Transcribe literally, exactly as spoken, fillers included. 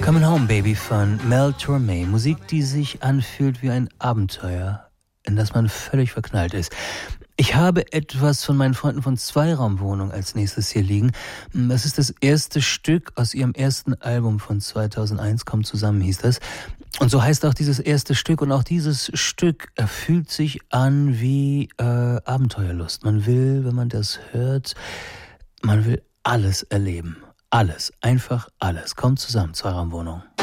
Coming Home Baby von Mel Torme. Musik, die sich anfühlt wie ein Abenteuer, in das man völlig verknallt ist. Ich habe etwas von meinen Freunden von Zweiraumwohnung als nächstes hier liegen. Das ist das erste Stück aus ihrem ersten Album von zweitausendeins, Kommt zusammen hieß das. Und so heißt auch dieses erste Stück. Und auch dieses Stück fühlt sich an wie äh, Abenteuerlust. Man will, wenn man das hört, man will alles erleben. Alles, einfach alles. Kommt zusammen, Zweiraumwohnung.